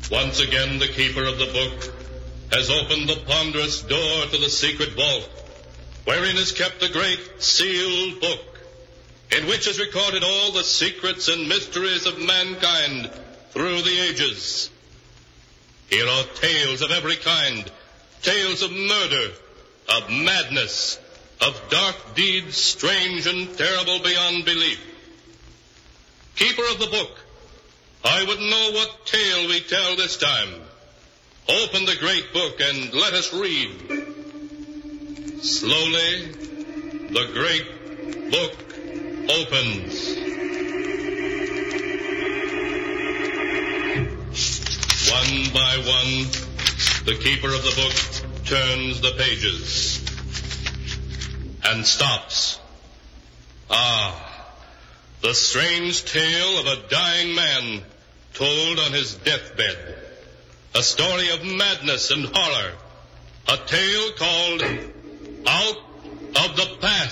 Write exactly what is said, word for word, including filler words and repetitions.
Once again, the keeper of the book has opened the ponderous door to the secret vault, wherein is kept the great sealed book, in which is recorded all the secrets and mysteries of mankind through the ages. Here are tales of every kind, tales of murder, of madness, of dark deeds strange and terrible beyond belief. Keeper of the book, I would know what tale we tell this time. Open the great book and let us read. Slowly, the great book opens. One by one, the keeper of the book turns the pages and stops. Ah, the strange tale of a dying man told on his deathbed. A story of madness and horror. A tale called Out of the Past.